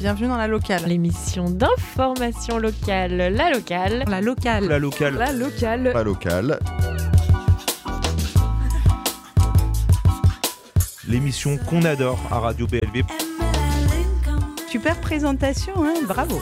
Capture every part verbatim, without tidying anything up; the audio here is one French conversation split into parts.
Bienvenue dans La Locale. L'émission d'information locale. La Locale. La Locale. La Locale. La Locale. La Locale. L'émission qu'on adore à Radio B L V. Super présentation, hein, bravo.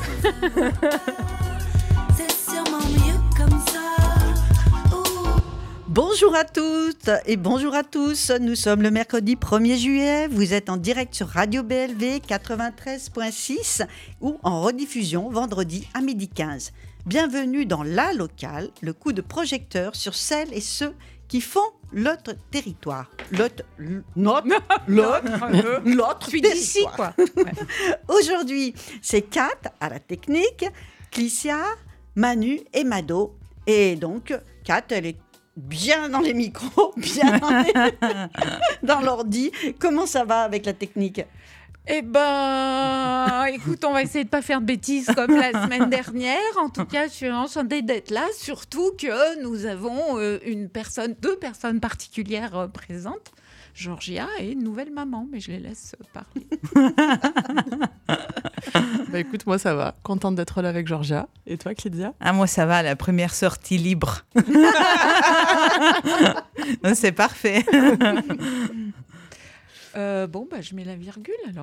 Bonjour à toutes et bonjour à tous. Nous sommes le mercredi premier juillet. Vous êtes en direct sur Radio B L V quatre-vingt-treize virgule six ou en rediffusion vendredi à midi quinze. Bienvenue dans La Locale, le coup de projecteur sur celles et ceux qui font l'autre territoire. L'autre, notre, l'autre, l'autre Je suis territoire. d'ici, quoi. Ouais. Aujourd'hui, c'est Kat à la technique, Clicia, Manu et Mado. Et donc, Kat, elle est bien dans les micros, bien dans, les... dans l'ordi. Comment ça va avec la technique ? Eh ben, écoute, on va essayer de pas faire de bêtises comme la semaine dernière. En tout cas, je suis enchantée d'être là, surtout que nous avons euh, une personne, deux personnes particulières euh, présentes, Georgia et une nouvelle maman, mais je les laisse euh, parler. Bah écoute, moi ça va. Contente d'être là avec Georgia. Et toi, Clydia ? Ah, moi, ça va, la première sortie libre. Non, c'est parfait. Euh, bon, bah, je mets la virgule alors.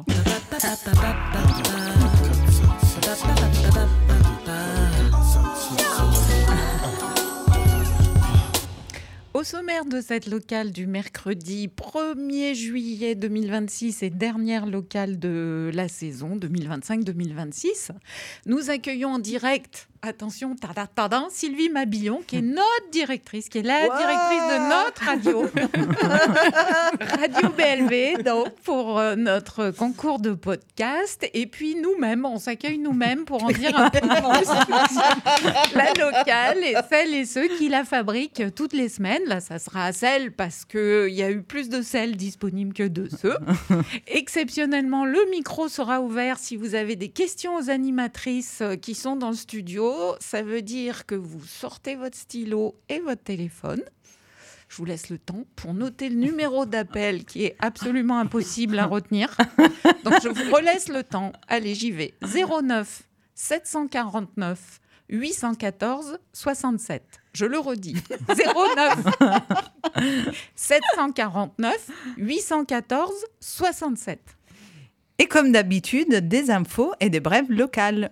Au sommaire de cette locale du mercredi premier juillet deux mille vingt-six et dernière locale de la saison deux mille vingt-cinq deux mille vingt-six, nous accueillons en direct, attention, tada, tada, Sylvie Mabillon, qui est notre directrice, qui est la Wow. directrice de notre radio, Radio B L V, donc pour euh, notre concours de podcast. Et puis nous-mêmes, on s'accueille nous-mêmes pour en dire un peu plus. La locale et celles et ceux qui la fabriquent toutes les semaines. Là, ça sera à sel parce qu'il y a eu plus de sel disponible que de ceux. Exceptionnellement, le micro sera ouvert si vous avez des questions aux animatrices qui sont dans le studio. Ça veut dire que vous sortez votre stylo et votre téléphone. Je vous laisse le temps pour noter le numéro d'appel qui est absolument impossible à retenir. Donc, je vous relaisse le temps. Allez, j'y vais. zéro neuf sept cent quarante-neuf huit cent quatorze soixante-sept. Je le redis. zéro neuf sept cent quarante-neuf huit cent quatorze soixante-sept. Et comme d'habitude, des infos et des brèves locales.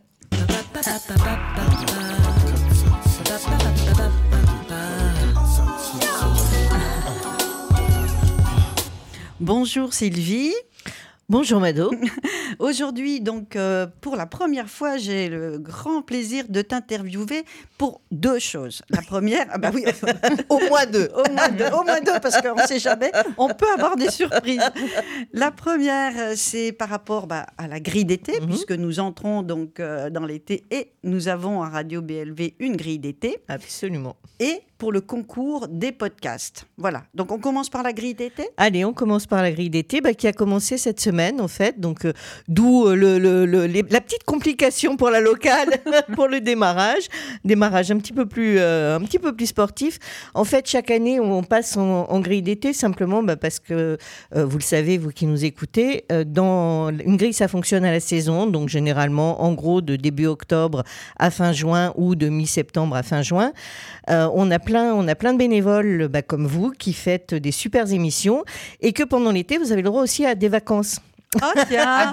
Bonjour Sylvie. Bonjour Mado. Aujourd'hui, donc, euh, pour la première fois, j'ai le grand plaisir de t'interviewer pour deux choses. La première, ah bah oui, au moins deux, au moins deux, au moins deux, parce qu'on ne sait jamais, on peut avoir des surprises. La première, c'est par rapport bah, à la grille d'été, mm-hmm. puisque nous entrons donc euh, dans l'été et nous avons à Radio B L V une grille d'été. Absolument. Et pour le concours des podcasts. Voilà. Donc, on commence par la grille d'été ? Allez, on commence par la grille d'été bah, qui a commencé cette semaine, en fait. Donc, euh, d'où euh, le, le, le, les, la petite complication pour la locale, pour le démarrage. Démarrage un petit peu plus, euh, un petit peu plus sportif. En fait, chaque année, on passe en, en grille d'été simplement bah, parce que, euh, vous le savez, vous qui nous écoutez, euh, dans une grille, ça fonctionne à la saison. Donc, généralement, en gros, de début octobre à fin juin ou de mi-septembre à fin juin. Euh, on a plein, on a plein de bénévoles bah, comme vous qui faites des super émissions et que pendant l'été, vous avez le droit aussi à des vacances. Oh tiens. Ah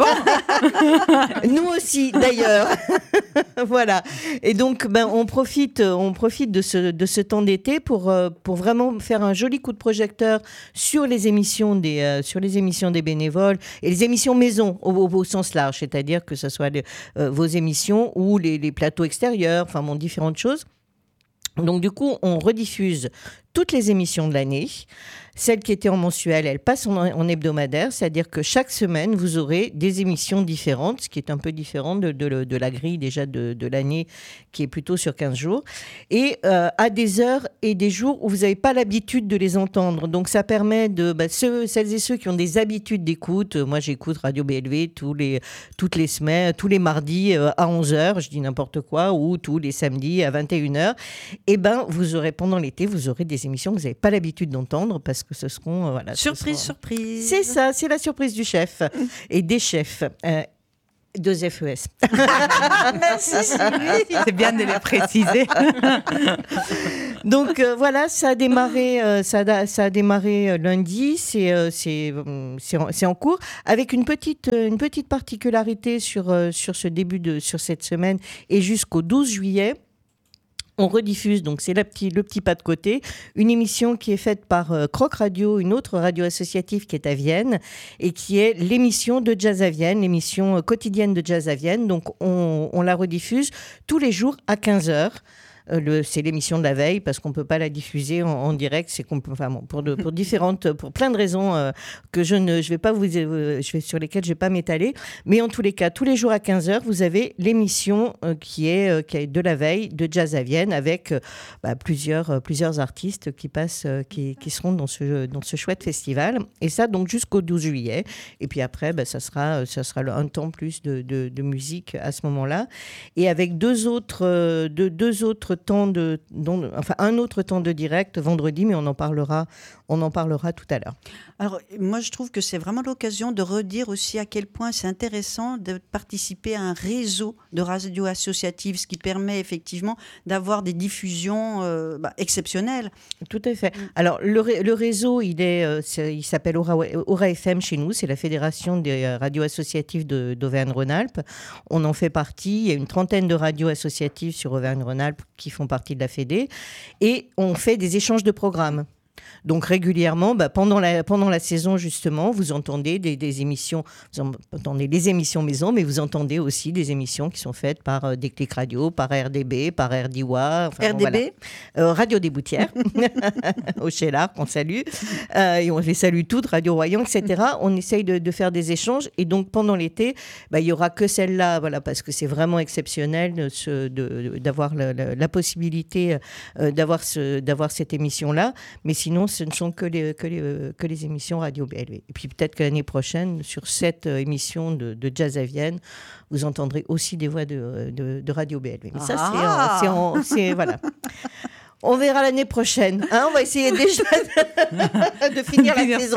bon. Nous aussi, d'ailleurs. Voilà. Et donc, ben, on profite, on profite de ce, de ce temps d'été pour, euh, pour vraiment faire un joli coup de projecteur sur les émissions des, euh, sur les émissions des bénévoles et les émissions maison au, au, au sens large, c'est-à-dire que ce soit les, euh, vos émissions ou les, les plateaux extérieurs, enfin bon, différentes choses. Donc, du coup, on rediffuse toutes les émissions de l'année. Celles qui étaient en mensuel, elles passent en, en hebdomadaire, c'est-à-dire que chaque semaine, vous aurez des émissions différentes, ce qui est un peu différent de, de, de la grille déjà de, de l'année, qui est plutôt sur quinze jours, et euh, à des heures et des jours où vous n'avez pas l'habitude de les entendre. Donc, ça permet de, bah, ceux, celles et ceux qui ont des habitudes d'écoute, moi j'écoute Radio B L V tous les, toutes les semaines, tous les mardis euh, à onze heures, je dis n'importe quoi, ou tous les samedis à vingt et une heures, et ben vous aurez, pendant l'été, vous aurez des émissions que vous n'avez pas l'habitude d'entendre, parce que ce seront... Euh, voilà, surprise, ce seront... surprise. C'est ça, c'est la surprise du chef et des chefs. Euh, Deux F E S. Merci Sylvie. C'est bien de le préciser. Donc euh, voilà, ça a démarré, euh, ça, a, ça a démarré euh, lundi, c'est, euh, c'est, euh, c'est, en, c'est en cours, avec une petite, euh, une petite particularité sur, euh, sur ce début de, sur cette semaine et jusqu'au douze juillet. On rediffuse, donc c'est la petit, le petit pas de côté, une émission qui est faite par euh, Croc Radio, une autre radio associative qui est à Vienne, et qui est l'émission de Jazz à Vienne, l'émission euh, quotidienne de Jazz à Vienne. Donc on, on la rediffuse tous les jours à quinze heures. Euh, le, c'est l'émission de la veille parce qu'on ne peut pas la diffuser en, en direct, c'est qu'on peut, enfin, bon, pour, de, pour différentes, pour plein de raisons euh, que je ne, je vais pas vous, euh, je vais, sur lesquelles je ne vais pas m'étaler. Mais en tous les cas, tous les jours à quinze heures, vous avez l'émission euh, qui, est, euh, qui est de la veille de Jazz à Vienne avec euh, bah, plusieurs, euh, plusieurs artistes qui passent, euh, qui, qui seront dans ce, dans ce chouette festival. Et ça donc jusqu'au douze juillet. Et puis après, bah, ça sera, ça sera un temps plus de, de, de musique à ce moment-là. Et avec deux autres, euh, deux, deux autres temps de, dont, enfin un autre temps de direct vendredi, mais on en parlera, on en parlera tout à l'heure. Alors, moi, je trouve que c'est vraiment l'occasion de redire aussi à quel point c'est intéressant de participer à un réseau de radios associatives, ce qui permet effectivement d'avoir des diffusions euh, bah, exceptionnelles. Tout à fait. Alors, le, le réseau, il, est, euh, c'est, il s'appelle Aura, Aura F M chez nous. C'est la Fédération des radios associatives de, d'Auvergne-Rhône-Alpes. On en fait partie. Il y a une trentaine de radios associatives sur Auvergne-Rhône-Alpes qui font partie de la Fédé. Et on fait des échanges de programmes. Donc régulièrement, bah, pendant, la, pendant la saison justement, vous entendez des, des émissions, vous entendez les émissions maison, mais vous entendez aussi des émissions qui sont faites par euh, Déclic Radio, par R D B, par R D W A. Enfin, R D B bon, voilà. euh, Radio des Boutières, au Chélar, qu'on salue. Euh, et on les salue toutes, Radio Royan, et cetera. On essaye de, de faire des échanges. Et donc pendant l'été, bah, il n'y aura que celle-là, voilà, parce que c'est vraiment exceptionnel de, ce, de, d'avoir la, la, la possibilité euh, d'avoir, ce, d'avoir cette émission-là. Mais sinon, ce ne sont que les, que les, que les émissions Radio B L V. Et puis peut-être que l'année prochaine, sur cette émission de, de Jazz à Vienne, vous entendrez aussi des voix de, de, de Radio B L V. Mais ça, ah c'est, en, c'est, en, c'est voilà. On verra l'année prochaine. Hein, on va essayer déjà de, de finir la saison.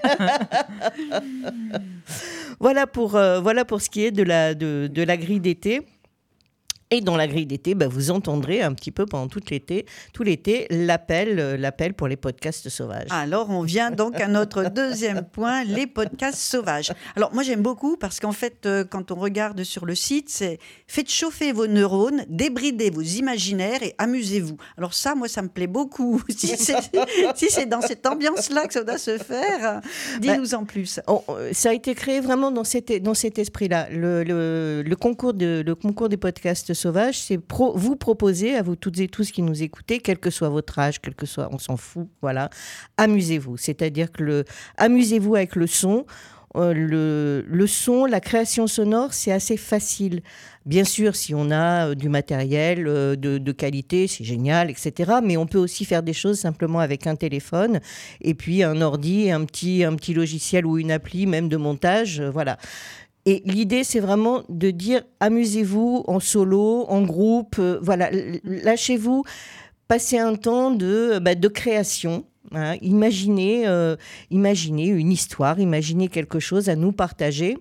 Voilà pour, euh, voilà pour ce qui est de la, de, de la grille d'été. Et dans la grille d'été, bah, vous entendrez un petit peu pendant tout l'été, tout l'été l'appel, euh, l'appel pour les podcasts sauvages. Alors, on vient donc à notre deuxième point, les podcasts sauvages. Alors, moi, j'aime beaucoup parce qu'en fait, euh, quand on regarde sur le site, c'est « Faites chauffer vos neurones, débridez vos imaginaires et amusez-vous ». Alors ça, moi, ça me plaît beaucoup. Si c'est, si c'est dans cette ambiance-là que ça doit se faire, dis-nous bah, en plus. On, ça a été créé vraiment dans, cette, dans cet esprit-là. Le, le, le, concours de, le concours des podcasts sauvage, c'est pro, vous proposer à vous toutes et tous qui nous écoutez, quel que soit votre âge, quel que soit, on s'en fout, voilà, amusez-vous. C'est-à-dire que le, amusez-vous avec le son. Euh, le, le son, la création sonore, c'est assez facile. Bien sûr, si on a euh, du matériel euh, de, de qualité, c'est génial, et cetera. Mais on peut aussi faire des choses simplement avec un téléphone et puis un ordi, un petit, un petit logiciel ou une appli, même de montage, euh, voilà. Et l'idée, c'est vraiment de dire amusez-vous en solo, en groupe, euh, voilà, lâchez-vous, passez un temps de, bah, de création. Hein, imaginez, euh, imaginez une histoire, imaginez quelque chose à nous partager,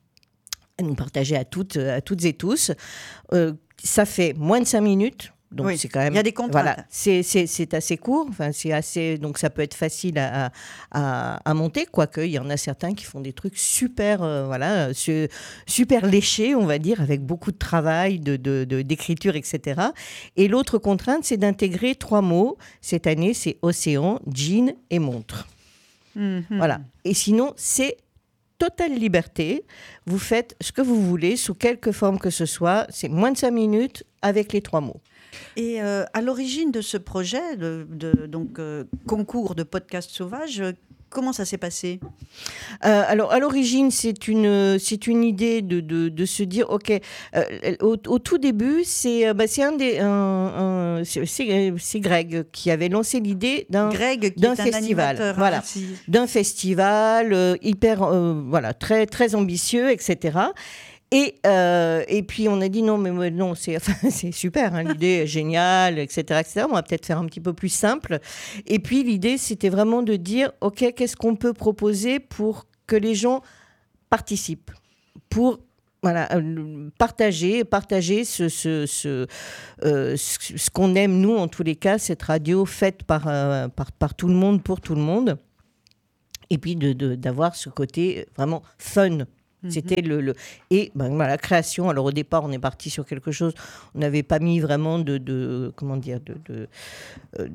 à nous partager à toutes, à toutes et tous. Euh, ça fait moins de cinq minutes. Donc oui, c'est quand même, il y a des contraintes. Voilà, c'est, c'est, c'est assez court, enfin, c'est assez, donc ça peut être facile à, à, à monter, quoique il y en a certains qui font des trucs super, euh, voilà, super léchés, on va dire, avec beaucoup de travail, de, de, de, d'écriture, et cetera. Et l'autre contrainte, c'est d'intégrer trois mots. Cette année, c'est océan, jean et montre. Mm-hmm. Voilà. Et sinon, c'est totale liberté. Vous faites ce que vous voulez, sous quelque forme que ce soit. C'est moins de cinq minutes avec les trois mots. Et euh, à l'origine de ce projet, de, de donc, euh, concours de podcasts sauvages, euh, comment ça s'est passé ? euh, Alors, à l'origine, c'est une, c'est une idée de, de, de se dire, OK, euh, au, au tout début, c'est, bah, c'est, un des, un, un, c'est, c'est Greg qui avait lancé l'idée d'un, Greg, qui d'un est festival. Un voilà, hein, d'un festival euh, hyper, euh, voilà, très, très ambitieux, et cetera. Et, euh, et puis on a dit non, mais non, c'est, enfin, c'est super, hein, l'idée est géniale, et cetera, et cetera. On va peut-être faire un petit peu plus simple. Et puis l'idée, c'était vraiment de dire, OK, qu'est-ce qu'on peut proposer pour que les gens participent, pour Voilà, euh, partager, partager ce, ce, ce, euh, ce, ce qu'on aime, nous, en tous les cas, cette radio faite par, euh, par, par tout le monde, pour tout le monde. Et puis de, de, d'avoir ce côté vraiment fun. Mm-hmm. C'était le, le... Et ben, voilà, la création, alors au départ, on est parti sur quelque chose, on n'avait pas mis vraiment de... de comment dire de, de, euh,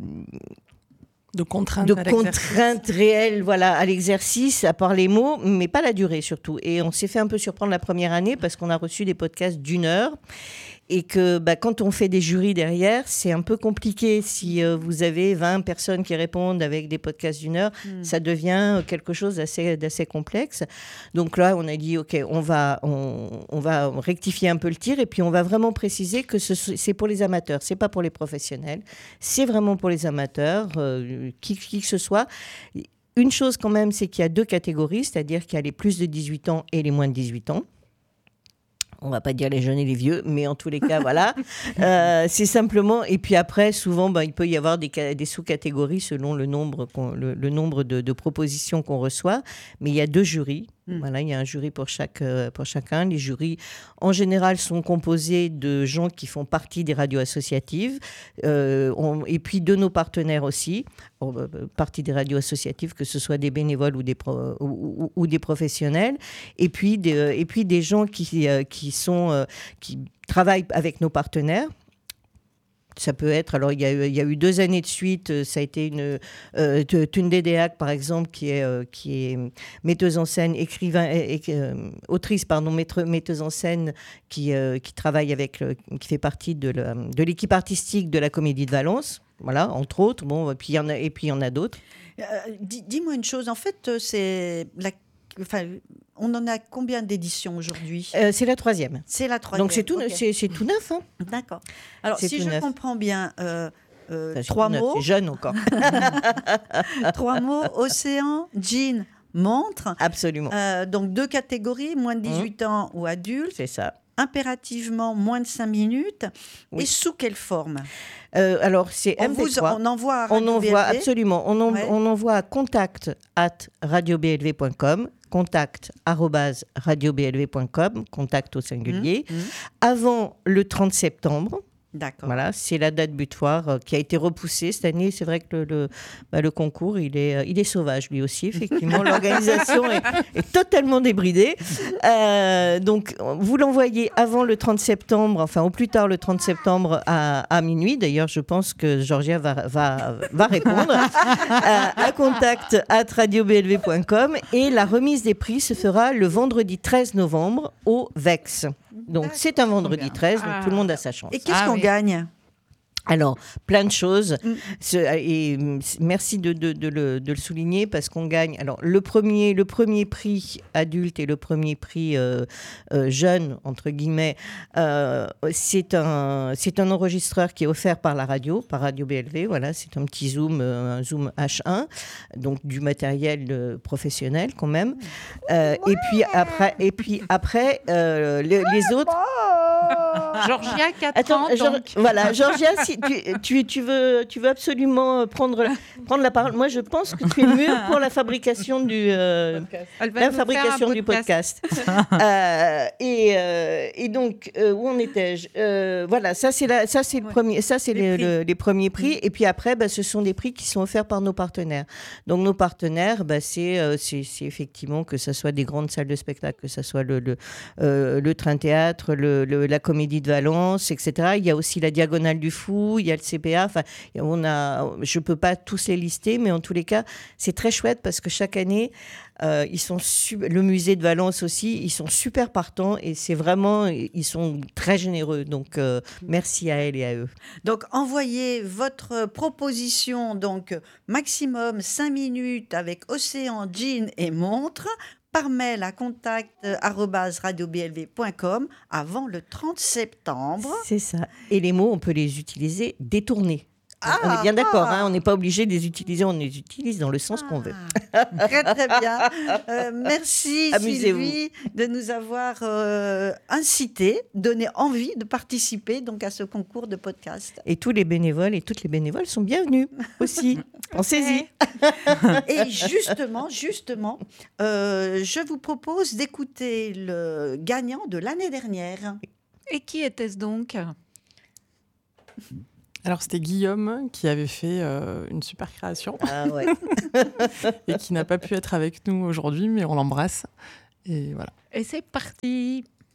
De contraintes, de à contraintes réelles, voilà, à l'exercice, à part les mots, mais pas la durée surtout. Et on s'est fait un peu surprendre la première année parce qu'on a reçu des podcasts d'une heure et que bah, quand on fait des jurys derrière, c'est un peu compliqué. Si euh, vous avez vingt personnes qui répondent avec des podcasts d'une heure, mmh. ça devient quelque chose d'assez, d'assez complexe. Donc là, on a dit, OK, on va, on, on va rectifier un peu le tir et puis on va vraiment préciser que ce, c'est pour les amateurs, c'est pas pour les professionnels, c'est vraiment pour les amateurs, euh, qui, qui que ce soit. Une chose quand même, c'est qu'il y a deux catégories, c'est-à-dire qu'il y a les plus de dix-huit ans et les moins de dix-huit ans. On ne va pas dire les jeunes et les vieux, mais en tous les cas, voilà. Euh, c'est simplement... Et puis après, souvent, ben, il peut y avoir des, des sous-catégories selon le nombre, le, le nombre de, de propositions qu'on reçoit. Mais il y a deux jurys. Mmh. Voilà, il y a un jury pour, chaque, pour chacun. Les jurys, en général, sont composés de gens qui font partie des radios associatives euh, on, et puis de nos partenaires aussi, bon, euh, partie des radios associatives, que ce soit des bénévoles ou des, pro, ou, ou, ou des professionnels, et puis des, et puis des gens qui, euh, qui, sont, euh, qui travaillent avec nos partenaires. Ça peut être, alors il y, a eu, il y a eu deux années de suite, ça a été une euh, Tunde Deak, par exemple, qui est, euh, qui est metteuse en scène, écrivain, et, et, euh, autrice, pardon, metteuse en scène, qui, euh, qui travaille avec, le, qui fait partie de, le, de l'équipe artistique de la Comédie de Valence, voilà, entre autres, bon, et puis il y en a, et puis il y en a d'autres. Euh, dis, dis-moi une chose, en fait, c'est la... Enfin, on en a combien d'éditions aujourd'hui ? euh, C'est la troisième. C'est la troisième. Donc c'est tout, okay. c'est, c'est tout neuf. Hein. D'accord. Alors c'est si je neuf. comprends bien, euh, euh, enfin, trois mots. C'est jeune encore. Trois mots, océan, jean, montre. Absolument. Euh, donc deux catégories, moins de dix-huit mmh. ans ou adultes. C'est ça. Impérativement moins de cinq minutes. Oui. Et sous quelle forme ? Euh, alors, c'est on M P trois. Vous, on envoie à Radio On envoie, B L V. Absolument. On, en, ouais. on envoie à contact at radio b l v point com, contact arobase radio b l v point com, contact au singulier, mmh, mmh. avant le trente septembre. D'accord. Voilà, c'est la date butoir euh, qui a été repoussée cette année. C'est vrai que le, le, bah, le concours, il est, euh, il est sauvage lui aussi, effectivement. L'organisation est, est totalement débridée. Euh, donc, vous l'envoyez avant le trente septembre, enfin au plus tard le trente septembre à, à minuit. D'ailleurs, je pense que Georgia va, va, va répondre à, à contact at radio b l v point com. Et la remise des prix se fera le vendredi treize novembre au Vex. Donc, ah, c'est un vendredi treize, donc ah. tout le monde a sa chance. Et qu'est-ce ah, qu'on oui. gagne ? Alors, plein de choses. Mm. Et merci de, de, de, le, de le souligner parce qu'on gagne. Alors, le premier, le premier prix adulte et le premier prix euh, euh, jeune, entre guillemets, euh, c'est, un, c'est un enregistreur qui est offert par la radio, par Radio B L V. Voilà, c'est un petit Zoom, un Zoom H un, donc du matériel euh, professionnel quand même. Euh, et puis après, et puis après euh, les, les autres. Georgia, quatre Attends, ans. Geor- donc. Voilà, Georgia, si tu, tu, tu, veux, tu veux absolument prendre, prendre la parole. Moi, je pense que tu es mûre pour la fabrication du, euh, la fabrication du podcast. euh, et, euh, et donc, euh, où en étais-je ? euh, Voilà, ça, c'est, la, ça, c'est, le ouais. premier, ça, c'est les, le, les premiers prix. Et puis après, bah, ce sont des prix qui sont offerts par nos partenaires. Donc, nos partenaires, bah, c'est, euh, c'est, c'est effectivement que ce soit des grandes salles de spectacle, que ce soit le, le, euh, le Train Théâtre, le, le, la Comédie de Valence, et cetera. Il y a aussi la Diagonale du Fou, il y a le C P A. Enfin, on a, je ne peux pas tous les lister, mais en tous les cas, c'est très chouette parce que chaque année, euh, ils sont su- le musée de Valence aussi, ils sont super partants et c'est vraiment, ils sont très généreux. Donc, euh, merci à elle et à eux. Donc, envoyez votre proposition, donc maximum cinq minutes avec océan, jean et montre, par mail à contact arobase radio b l v point com avant le trente septembre. C'est ça. Et les mots, on peut les utiliser détournés. Ah, on est bien d'accord, ah. hein, on n'est pas obligé de les utiliser, on les utilise dans le sens qu'on veut. Très très bien. Euh, merci Amusez-vous. Sylvie de nous avoir euh, incité, donné envie de participer donc à ce concours de podcast. Et tous les bénévoles et toutes les bénévoles sont bienvenus aussi. Pensez-y. Et justement, justement, euh, je vous propose d'écouter le gagnant de l'année dernière. Et qui était-ce donc? Alors, c'était Guillaume qui avait fait euh, une super création Ah ouais. et qui n'a pas pu être avec nous aujourd'hui, mais on l'embrasse. Et voilà. Et c'est parti.